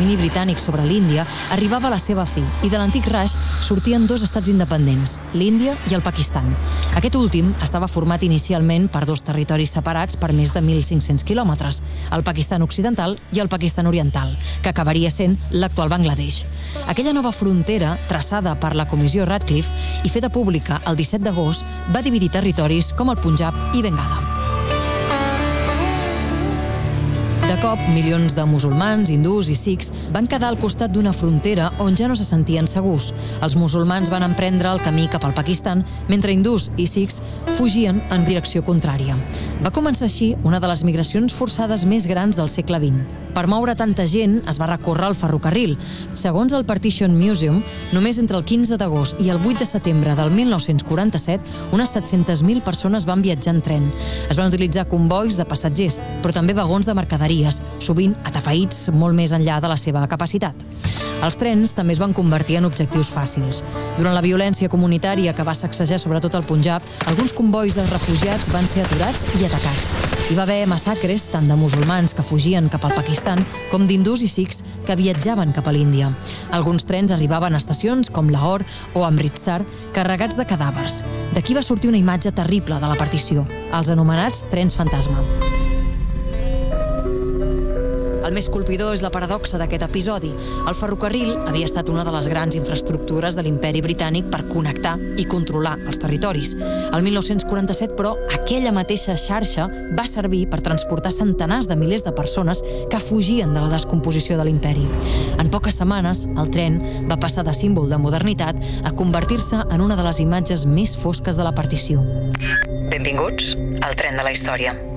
domini britànic sobre l'Índia arribava a la seva fi i de l'antic Raj sortien dos estats independents, l'Índia i el Pakistan. Aquest últim estava format inicialment per dos territoris separats per més de 1.500 quilòmetres, el Pakistan occidental i el Pakistan oriental, que acabaria sent l'actual Bangladesh. Aquella nova frontera, traçada per la Comissió Radcliffe i feta pública el 17 d'agost, va dividir territoris com el Punjab i Bengala. De cop, milions de musulmans, hindús i sikhs van quedar al costat d'una frontera on ja no se sentien segurs. Els musulmans van emprendre el camí cap al Pakistan, mentre hindús i sikhs fugien en direcció contrària. Va començar així una de les migracions forçades més grans del segle XX. Per moure tanta gent es va recórrer el ferrocarril. Segons el Partition Museum, només entre el 15 d'agost i el 8 de setembre del 1947, unes 700.000 persones van viatjar en tren. Es van utilitzar convois de passatgers, però també vagons de mercaderies, sovint atapeïts molt més enllà de la seva capacitat. Els trens també es van convertir en objectius fàcils. Durant la violència comunitària que va sacsejar sobretot el Punjab, alguns convois de refugiats van ser aturats i atacats. Hi va haver massacres tant de musulmans que fugien cap al Pakistan com d'hindús i sikhs que viatjaven cap a l'Índia. Alguns trens arribaven a estacions com Lahore o Amritsar carregats de cadàvers. D'aquí va sortir una imatge terrible de la partició, els anomenats trens fantasma. El més colpidor és la paradoxa d'aquest episodi. El ferrocarril havia estat una de les grans infraestructures de l'imperi britànic per connectar i controlar els territoris. El 1947, però, aquella mateixa xarxa va servir per transportar centenars de milers de persones que fugien de la descomposició de l'imperi. En poques setmanes, el tren va passar de símbol de modernitat a convertir-se en una de les imatges més fosques de la partició. Benvinguts al tren de la història.